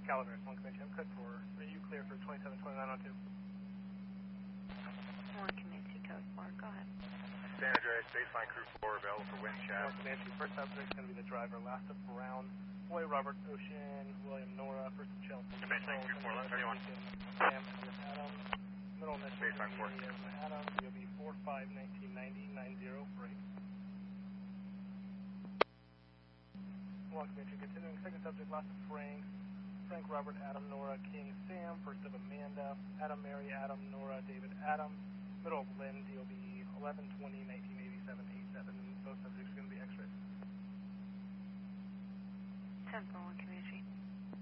Calaveras, 1 Comanche, I'm code 4. Are you clear for 2729 on 2? 1 Comanche, code 4, go ahead. San Andreas, baseline crew 4, available for wind chat. 1 Comanche, first subject is going to be the driver, last of Brown, Boy, Robert, Ocean, William, Nora, first of Chelsea. Baseline crew 4, 1131. Sam, Adam, middle message, Baseline 4. Adam, DOB 451990, break. 1 Comanche, continuing, second subject, last of Frank, Robert, Adam, Nora, King, Sam, first of Amanda, Adam, Mary, Adam, Nora, David, Adam, middle of Lynn, DOB 11201987, 87, and both subjects are going to be X-ray. 10 for 1 Comanche.